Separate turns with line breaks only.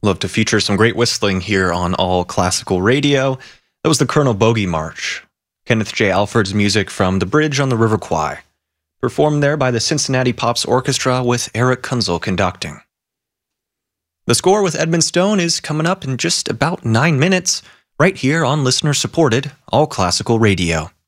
Love to feature some great whistling here on All Classical Radio. That was the Colonel Bogey March, Kenneth J. Alford's music from The Bridge on the River Kwai, performed there by the Cincinnati Pops Orchestra with Eric Kunzel conducting. The Score with Edmund Stone is coming up in just about 9 minutes, right here on listener-supported All Classical Radio.